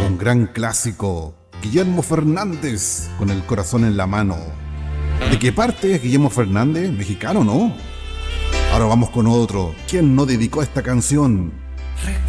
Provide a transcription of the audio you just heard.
Un gran clásico, Guillermo Fernández, con el corazón en la mano. ¿De qué parte es Guillermo Fernández? Mexicano, ¿no? Ahora vamos con otro. ¿Quién no dedicó esta canción?